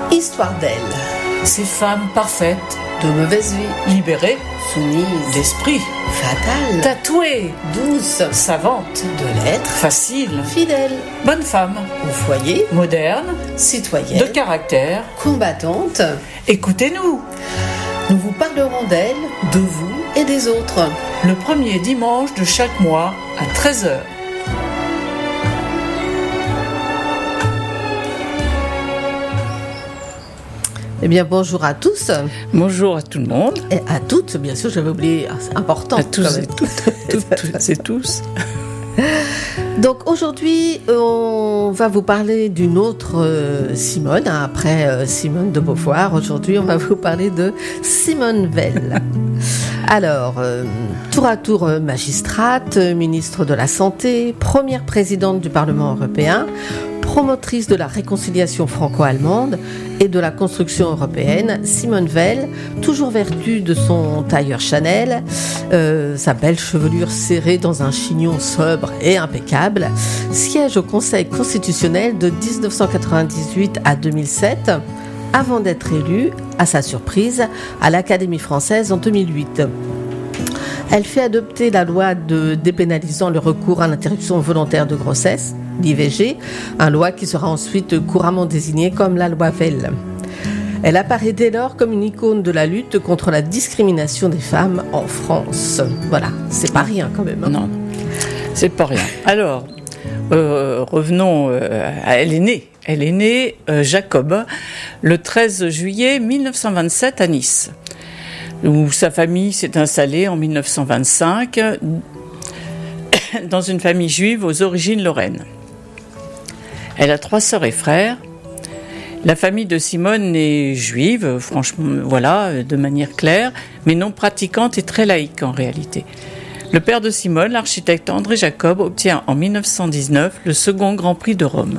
Histoire d'elle. Ces femmes parfaites, De mauvaise vie. libérées, Soumise. d'esprit, Fatale. tatouées, Douce. savantes, De l'être. faciles, Fidèle. bonnes femmes, Au foyer. modernes, Citoyenne. de caractère. Combattante. Écoutez-nous, Nous vous parlerons d'elle, de vous et des autres. le premier dimanche de chaque mois à 13h. Eh bien, bonjour à tous Bonjour à tout le monde, et à toutes. Bien sûr, j'avais oublié, c'est important. à tous quand même. et toutes et tous. Donc aujourd'hui, on va vous parler d'une autre Simone, après Simone de Beauvoir. Aujourd'hui, on va vous parler de Simone Veil. Alors, tour à tour magistrate, ministre de la Santé, première présidente du Parlement européen, promotrice de la réconciliation franco-allemande et de la construction européenne, Simone Veil, toujours vertue de son tailleur Chanel, sa belle chevelure serrée dans un chignon sobre et impeccable, siège au Conseil constitutionnel de 1998 à 2007, avant d'être élue, à sa surprise, à l'Académie française en 2008. Elle fait adopter la loi dépénalisant le recours à l'interruption volontaire de grossesse, l'IVG, une loi qui sera ensuite couramment désignée comme la loi Veil. Elle apparaît dès lors comme une icône de la lutte contre la discrimination des femmes en France. Voilà, c'est pas rien quand même. Hein. Non, c'est pas rien. Alors, revenons à elle est née. Elle est née Jacob le 13 juillet 1927 à Nice, où sa famille s'est installée en 1925 dans une famille juive aux origines lorraines. Elle a 3 sœurs et frères. La famille de Simone est juive, franchement, voilà, de manière claire, mais non pratiquante et très laïque en réalité. Le père de Simone, l'architecte André Jacob, obtient en 1919 le second Grand Prix de Rome.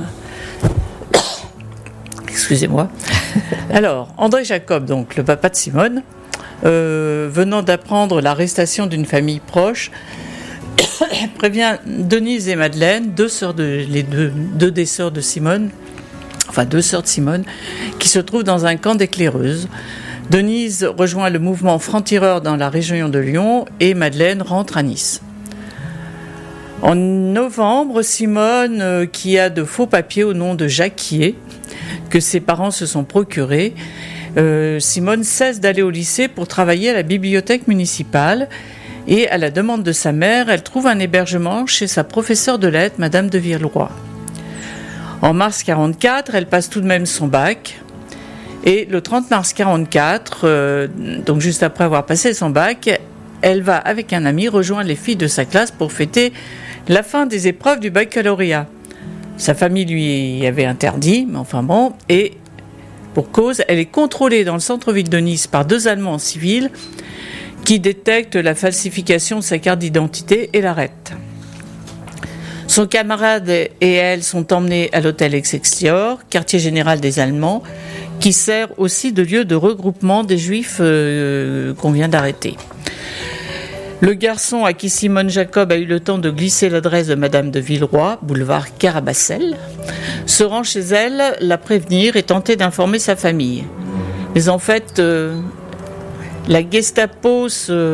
Excusez-moi. Alors, André Jacob, donc le papa de Simone, venant d'apprendre l'arrestation d'une famille proche, prévient Denise et Madeleine, deux des sœurs de Simone, enfin 2 sœurs de Simone, qui se trouvent dans un camp d'éclaireuses. Denise rejoint le mouvement franc-tireur dans la région de Lyon et Madeleine rentre à Nice. En novembre, Simone, qui a de faux papiers au nom de Jacquier, que ses parents se sont procurés, Simone cesse d'aller au lycée pour travailler à la bibliothèque municipale et à la demande de sa mère, elle trouve un hébergement chez sa professeure de lettres, Madame de Villeroy. En mars 1944, elle passe tout de même son bac et le 30 mars 1944, donc juste après avoir passé son bac, elle va avec un ami rejoindre les filles de sa classe pour fêter la fin des épreuves du baccalauréat. Sa famille lui avait interdit, mais enfin bon, et pour cause, elle est contrôlée dans le centre-ville de Nice par 2 Allemands civils qui détectent la falsification de sa carte d'identité et l'arrêtent. Son camarade et elle sont emmenés à l'hôtel Excelsior, quartier général des Allemands, qui sert aussi de lieu de regroupement des Juifs qu'on vient d'arrêter. Le garçon à qui Simone Jacob a eu le temps de glisser l'adresse de Madame de Villeroy, boulevard Carabassel, se rend chez elle, la prévenir et tenter d'informer sa famille. Mais en fait, la Gestapo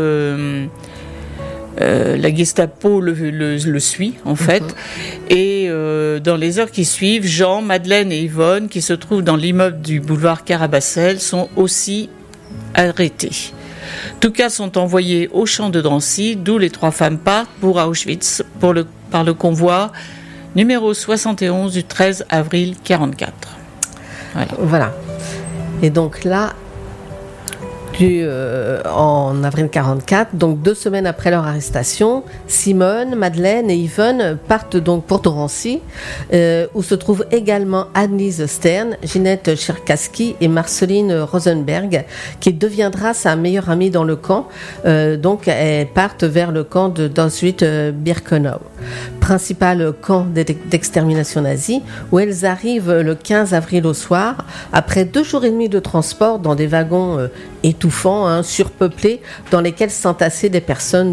le suit en fait, et dans les heures qui suivent, Jean, Madeleine et Yvonne, qui se trouvent dans l'immeuble du boulevard Carabassel, sont aussi arrêtés. Tous cas sont envoyés au champ de Drancy, d'où les 3 femmes partent pour Auschwitz par le convoi numéro 71 du 13 avril 1944. Voilà. Et donc là, en avril 1944, donc 2 semaines après leur arrestation, Simone, Madeleine et Yvonne partent donc pour Drancy, où se trouvent également Annelise Stern, Ginette Cherkassky et Marceline Rosenberg, qui deviendra sa meilleure amie dans le camp. Donc elles partent vers le camp d'Auschwitz-Birkenau, principal camp d'extermination nazie, où elles arrivent le 15 avril au soir, après 2 jours et demi de transport dans des wagons étouffants, surpeuplés, dans lesquels s'entassaient des personnes